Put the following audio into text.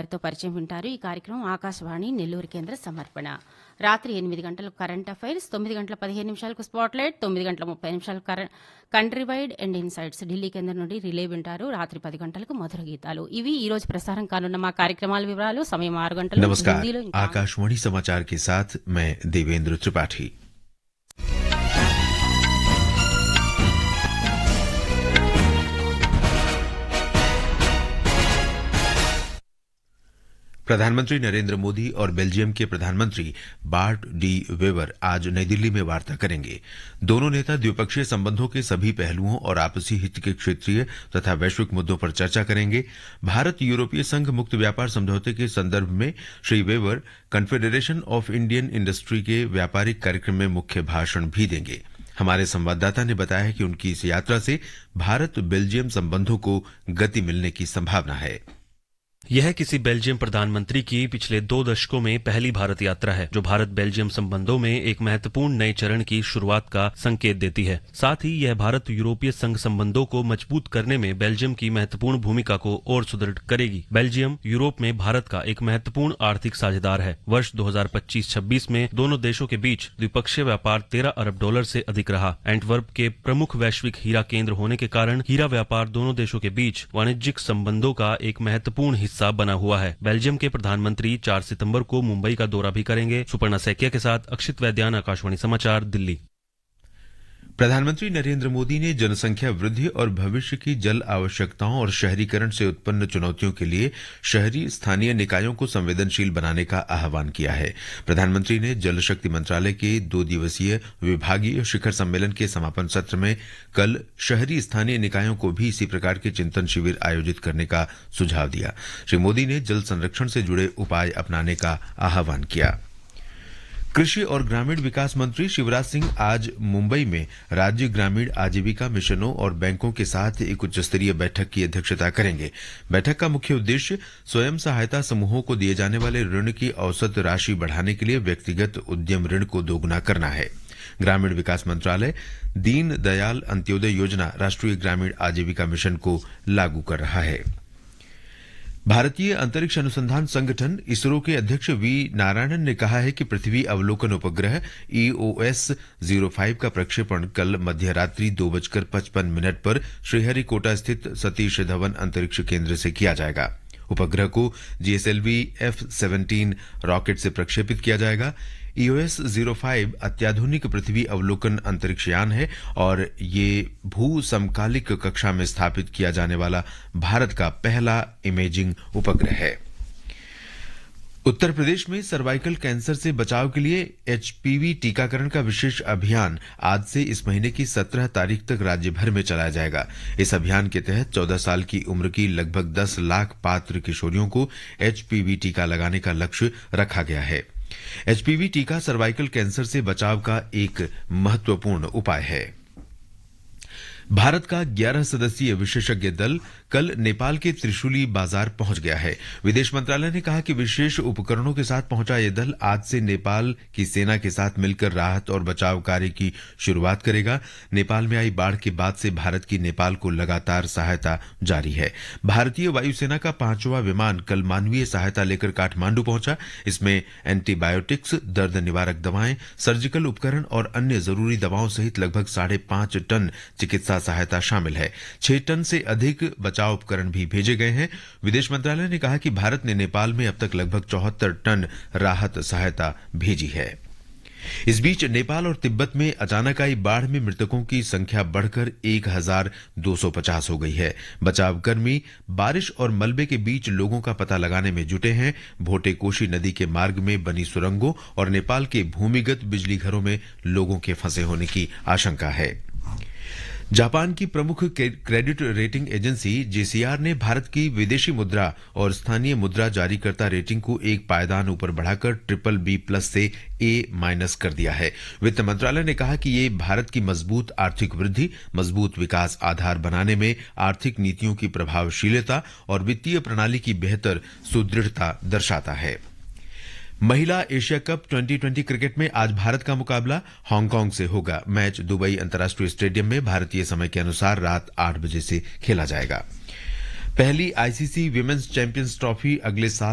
గారితో పరిచయం వింటారు. ఈ కార్యక్రమం ఆకాశవాణి నెల్లూరు కేంద్ర సమర్పణ. రాత్రి 8 గంటలకు కరెంట్ అఫైర్స్, 9 గంటల 15 నిమిషాలకు స్పాట్లైట్, 9 గంటల 30 నిమిషాలకు country wide and insights Delhi కేంద్రం నుండి రిలే వింటారు. రాత్రి 10 గంటలకు మధుర గీతాలు. ఇవి ఈ రోజు ప్రసారం కానున్న మా కార్యక్రమాల వివరాలు. సమయం 6 గంటలు. नमस्कार, आकाशवाणी समाचार के साथ मैं देवेंद्र त्रिपाठी। प्रधानमंत्री नरेंद्र मोदी और बेल्जियम के प्रधानमंत्री बार्ट डी वेवर आज नई दिल्ली में वार्ता करेंगे। दोनों नेता द्विपक्षीय संबंधों के सभी पहलुओं और आपसी हित के क्षेत्रीय तथा वैश्विक मुद्दों पर चर्चा करेंगे। भारत यूरोपीय संघ मुक्त व्यापार समझौते के संदर्भ में Shri waiver confederation of Indian industry के व्यापारिक कार्यक्रम में मुख्य भाषण भी देंगे। हमारे संवाददाता ने बताया है कि उनकी इस यात्रा से भारत बेल्जियम संबंधों को गति मिलने की संभावना है। यह किसी बेल्जियम प्रधानमंत्री की पिछले 2 दशकों में पहली भारत यात्रा है, जो भारत बेल्जियम संबंधों में एक महत्वपूर्ण नए चरण की शुरुआत का संकेत देती है। साथ ही यह भारत यूरोपीय संघ संबंधों को मजबूत करने में बेल्जियम की महत्वपूर्ण भूमिका को और सुदृढ़ करेगी। बेल्जियम यूरोप में भारत का एक महत्वपूर्ण आर्थिक साझेदार है। वर्ष 2025-26 में दोनों देशों के बीच द्विपक्षीय व्यापार $13 अरब से अधिक रहा। एंटवर्प के प्रमुख वैश्विक हीरा केंद्र होने के कारण हीरा व्यापार दोनों देशों के बीच वाणिज्यिक संबंधों का एक महत्वपूर्ण हिस्सा बना हुआ है। बेल्जियम के प्रधानमंत्री 4 सितंबर को मुंबई का दौरा भी करेंगे। सुपर्णा सैकिया के साथ अक्षित वैद्यान, आकाशवाणी समाचार, दिल्ली। प्रधानमंत्री नरेंद्र मोदी ने जनसंख्या वृद्धि और भविष्य की जल आवश्यकताओं और शहरीकरण से उत्पन्न चुनौतियों के लिए शहरी स्थानीय निकायों को संवेदनशील बनाने का आह्वान किया है। प्रधानमंत्री ने जल शक्ति मंत्रालय के 2 दिवसीय विभागीय शिखर सम्मेलन के समापन सत्र में कल शहरी स्थानीय निकायों को भी इसी प्रकार के चिंतन शिविर आयोजित करने का सुझाव दिया। श्री मोदी ने जल संरक्षण से जुड़े उपाय अपनाने का आह्वान किया। कृषि और ग्रामीण विकास मंत्री शिवराज सिंह आज मुंबई में राज्य ग्रामीण आजीविका मिशनों और बैंकों के साथ एक उच्च स्तरीय बैठक की अध्यक्षता करेंगे। बैठक का मुख्य उद्देश्य स्वयं सहायता समूहों को दिए जाने वाले ऋण की औसत राशि बढ़ाने के लिए व्यक्तिगत उद्यम ऋण को दोगुना करना है। ग्रामीण विकास मंत्रालय दीन दयाल अंत्योदय योजना राष्ट्रीय ग्रामीण आजीविका मिशन को लागू कर रहा है। भारतीय अंतरिक्ष अनुसंधान संगठन इसरो के अध्यक्ष वी नारायणन ने कहा है कि पृथ्वी अवलोकन उपग्रह EOS-05 का प्रक्षेपण कल मध्य रात्रि 2:55 पर श्रीहरिकोटा स्थित सतीश धवन अंतरिक्ष केंद्र से किया जाएगा। उपग्रह को GSLV F-17 रॉकेट से प्रक्षेपित किया जाएगा। EOS-05 अत्याधुनिक पृथ्वी अवलोकन अंतरिक्षयान है और ये भू समकालिक कक्षा में स्थापित किया जाने वाला भारत का पहला इमेजिंग उपग्रह है। उत्तर प्रदेश में सर्वाइकल कैंसर से बचाव के लिए HPV टीकाकरण का विशेष अभियान आज से इस महीने की 17 तारीख तक राज्य भर में चलाया जाएगा। इस अभियान के तहत 14 साल की उम्र की लगभग 10 लाख पात्र किशोरियों को HPV टीका लगाने का लक्ष्य रखा गया है। HPV टीका सर्वाइकल कैंसर से बचाव का एक महत्वपूर्ण उपाय है। भारत का 11 सदस्यीय विशेषज्ञ दल कल नेपाल के त्रिशूली बाजार पहुंच गया है। विदेश मंत्रालय ने कहा कि विशेष उपकरणों के साथ पहुंचा यह दल आज से नेपाल की सेना के साथ मिलकर राहत और बचाव कार्य की शुरुआत करेगा। नेपाल में आई बाढ़ के बाद से भारत की नेपाल को लगातार सहायता जारी है। भारतीय वायुसेना का 5वां विमान कल मानवीय सहायता लेकर काठमांडू पहुंचा। इसमें एंटीबायोटिक्स, दर्द निवारक दवाएं, सर्जिकल उपकरण और अन्य जरूरी दवाओं सहित लगभग 5.5 टन चिकित्सा सहायता शामिल है। 6 टन से अधिक बचाव उपकरण भी भेजे गए हैं। विदेश मंत्रालय ने कहा कि भारत ने नेपाल में अब तक लगभग 74 टन राहत सहायता भेजी है। इस बीच नेपाल और तिब्बत में अचानक आई बाढ़ में मृतकों की संख्या बढ़कर 1250 हो गई है। बचावकर्मी बारिश और मलबे के बीच लोगों का पता लगाने में जुटे हैं। भोटे कोशी नदी के मार्ग में बनी सुरंगों और नेपाल के भूमिगत बिजली घरों में लोगों के फंसे होने की आशंका है। जापान की प्रमुख क्रेडिट रेटिंग एजेंसी JCR ने भारत की विदेशी मुद्रा और स्थानीय मुद्रा जारीकर्ता रेटिंग को एक पायदान ऊपर बढ़ाकर BBB+ से A- कर दिया है। वित्त मंत्रालय ने कहा कि ये भारत की मजबूत आर्थिक वृद्धि, मजबूत विकास आधार बनाने में आर्थिक नीतियों की प्रभावशीलता और वित्तीय प्रणाली की बेहतर सुदृढ़ता दर्शाता है। महिला एशिया कप 2020 क्रिकेट में आज भारत का मुकाबला हांगकांग से होगा। मैच दुबई अंतर्राष्ट्रीय स्टेडियम में भारतीय समय के अनुसार रात 8 बजे से खेला जाएगा। पहली ICC विमेंस चैंपियंस ट्रॉफी अगले साल